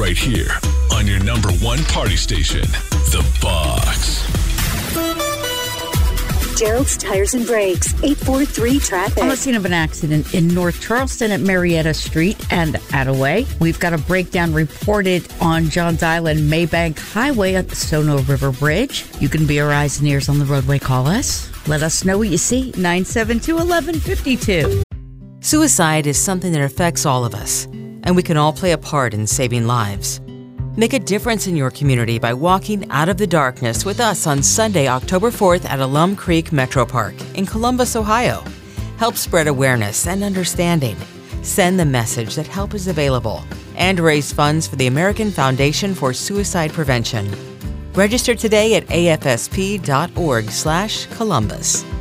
right here on your number one party station, The Box. Gerald's Tires and Brakes, 843 traffic. On the scene of an accident in North Charleston at Marietta Street and Attaway. We've got a breakdown reported on Johns Island Maybank Highway at the Stono River Bridge. You can be our eyes and ears on the roadway. Call us. Let us know what you see. 972-1152. Suicide is something that affects all of us, and we can all play a part in saving lives. Make a difference in your community by walking out of the darkness with us on Sunday, October 4th at Alum Creek Metro Park in Columbus, Ohio. Help spread awareness and understanding. Send the message that help is available and raise funds for the American Foundation for Suicide Prevention. Register today at afsp.org/Columbus.